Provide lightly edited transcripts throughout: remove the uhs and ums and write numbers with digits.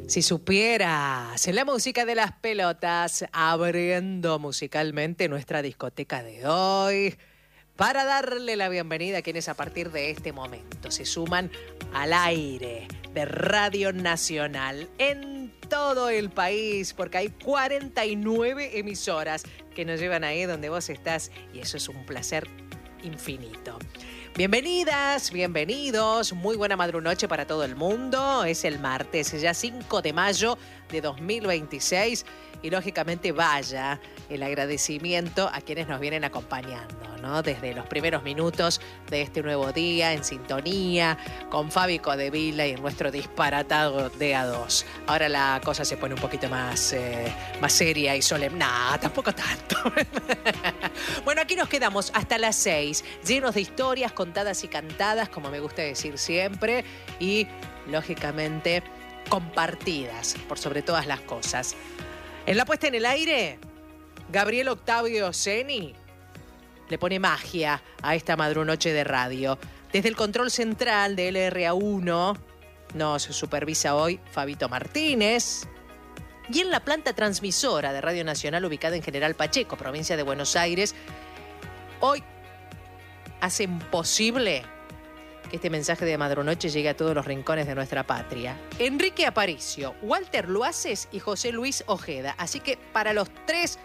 Si supieras, en la música de las pelotas, abriendo musicalmente nuestra discoteca de hoy, para darle la bienvenida a quienes a partir de este momento se suman al aire de Radio Nacional en todo el país, porque hay 49 emisoras que nos llevan ahí donde vos estás y eso es un placer infinito. Bienvenidas, bienvenidos, muy buena madrunoche para todo el mundo. Es el martes, ya 5 de mayo de 2026 y lógicamente vaya el agradecimiento a quienes nos vienen acompañando, ¿no? Desde los primeros minutos de este nuevo día, en sintonía, con Fabi Codevila y nuestro disparatado de A2. Ahora la cosa se pone un poquito más seria y solemne. No, tampoco tanto. Bueno, aquí nos quedamos hasta las 6, llenos de historias contadas y cantadas, como me gusta decir siempre, y lógicamente compartidas por sobre todas las cosas. En la puesta en el aire, Gabriel Octavio Seni le pone magia a esta madrunoche de radio. Desde el control central de LRA1 nos supervisa hoy Fabito Martínez. Y en la planta transmisora de Radio Nacional ubicada en General Pacheco, provincia de Buenos Aires, hoy hacen posible que este mensaje de madrunoche llegue a todos los rincones de nuestra patria. Enrique Aparicio, Walter Luaces y José Luis Ojeda. Así que para los tres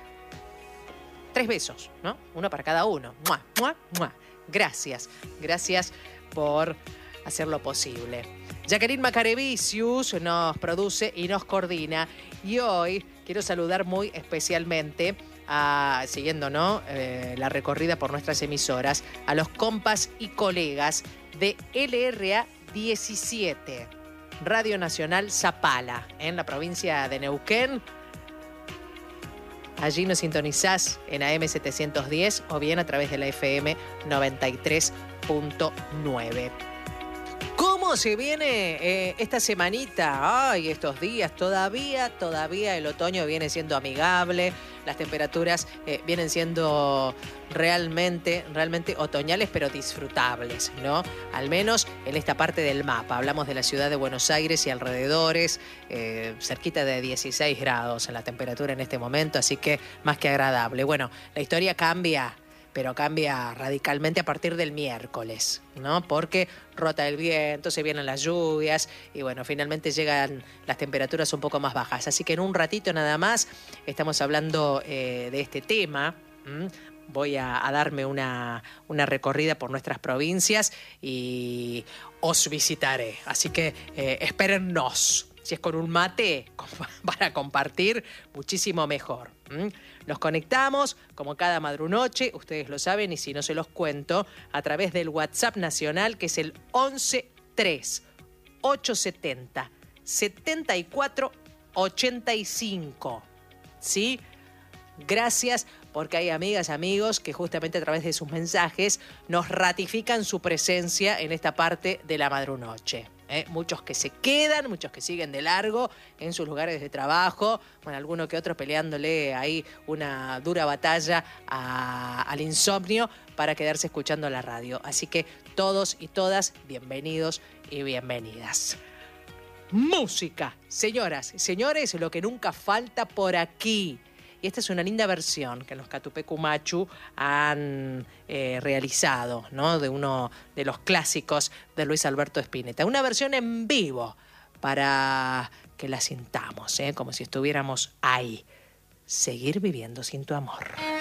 besos, ¿no? Uno para cada uno. ¡Mua, mua, mua! Gracias por hacerlo posible. Jacqueline Macarevicius nos produce y nos coordina. Y hoy quiero saludar muy especialmente siguiendo, ¿no? La recorrida por nuestras emisoras, a los compas y colegas de LRA 17, Radio Nacional Zapala, en la provincia de Neuquén. Allí nos sintonizás en AM 710 o bien a través de la FM 93.9. ¿Cómo se viene esta semanita? Ay, estos días, todavía el otoño viene siendo amigable, las temperaturas vienen siendo realmente otoñales, pero disfrutables, ¿no? Al menos en esta parte del mapa. Hablamos de la ciudad de Buenos Aires y alrededores, cerquita de 16 grados en la temperatura en este momento, así que más que agradable. Bueno, la historia cambia, pero cambia radicalmente a partir del miércoles, ¿no? Porque rota el viento, se vienen las lluvias y bueno, finalmente llegan las temperaturas un poco más bajas. Así que en un ratito nada más estamos hablando de este tema. Voy a darme una recorrida por nuestras provincias y os visitaré. Así que espérennos. Si es con un mate para compartir, muchísimo mejor. Nos conectamos, como cada madrunoche, ustedes lo saben, y si no se los cuento, a través del WhatsApp nacional, que es el 11-3 870 7485. ¿Sí? Gracias, porque hay amigas, amigos que justamente a través de sus mensajes nos ratifican su presencia en esta parte de la madrunoche. Muchos que se quedan, muchos que siguen de largo en sus lugares de trabajo, bueno, alguno que otro peleándole ahí una dura batalla al insomnio para quedarse escuchando la radio. Así que todos y todas, bienvenidos y bienvenidas. Música, señoras y señores, lo que nunca falta por aquí. Y esta es una linda versión que los Catupecu Machu han realizado, ¿no? De uno de los clásicos de Luis Alberto Spinetta. Una versión en vivo para que la sintamos, como si estuviéramos ahí. Seguir viviendo sin tu amor.